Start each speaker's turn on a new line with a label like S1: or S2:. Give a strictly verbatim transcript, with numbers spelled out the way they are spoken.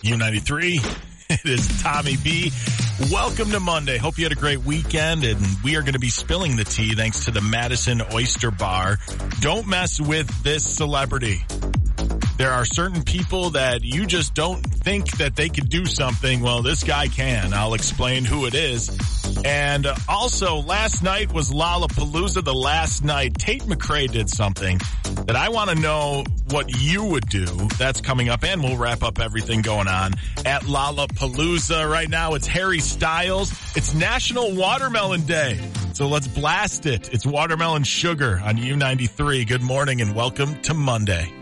S1: U ninety-three. It is Tommy B. Welcome to Monday. Hope you had a great weekend, and we are going to be spilling the tea thanks to the Madison Oyster Bar. Don't mess with this celebrity. There are certain people that you just don't think that they could do something. Well, this guy can. I'll explain who it is. And also, last night was Lollapalooza, the last night. Tate McRae did something that I want to know what you would do. That's coming up, and we'll wrap up everything going on at Lollapalooza. Right now, it's Harry Styles. It's National Watermelon Day. So let's blast it. It's Watermelon Sugar on U ninety-three. Good morning and welcome to Monday.